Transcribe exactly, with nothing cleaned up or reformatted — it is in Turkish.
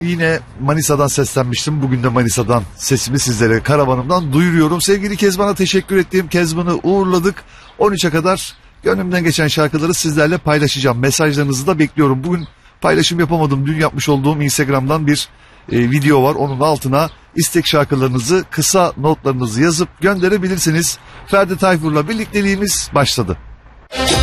Yine Manisa'dan seslenmiştim. Bugün de Manisa'dan sesimi sizlere karavanımdan duyuruyorum. Sevgili Kezban'a teşekkür ettiğim Kezban'ı uğurladık. on üçe kadar gönlümden geçen şarkıları sizlerle paylaşacağım. Mesajlarınızı da bekliyorum. Bugün paylaşım yapamadım. Dün yapmış olduğum Instagram'dan bir e, video var. Onun altına istek şarkılarınızı, kısa notlarınızı yazıp gönderebilirsiniz. Ferdi Tayfur'la birlikteliğimiz başladı.